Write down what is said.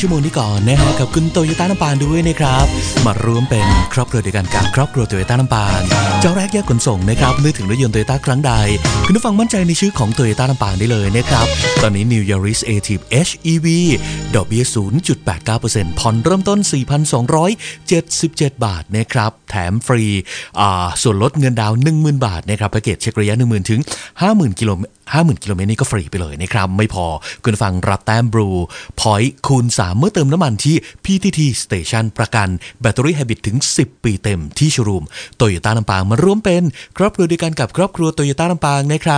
ชั่วโมงนี้ก่อนนะฮะกับคุณโตโยต้าลำปางด้วยนะครับมาร่วมเป็นครอบครัวเดียวกันกับครอบครัวโตโยต้าลำปางเจ้าแรกแยกขนส่งนะครับนึกถึงรถยนต์โตโยต้าครั้งใดคุณผู้ฟังมั่นใจในชื่อของโตโยต้าลำปางได้เลยนะครับตอนนี้ New Yaris Active HEV ดอกเบี้ย 0.89% ผ่อนเริ่มต้น 4,277 บาทนะครับแถมฟรีส่วนลดเงินดาวน์ 10,000 บาทนะครับแพ็กเกจเช็คระยะ 10,000 ถึง 50,000 กิโลเมตรนี่ก็ฟรีไปเลยนะครับไม่พอคุณฟังรับแต้มบลูพอยต์คูณ3เมื่อเติมน้ำมันที่ PTT Station ประกันแบตเตอรี่ไฮบริดถึง10 ปีเต็มที่โชว์รูมโตโยต้าลำปางมาร่วมเป็นครอบครัวเดียวกันกับครอบครัวโตโยต้าลำปางนะครับ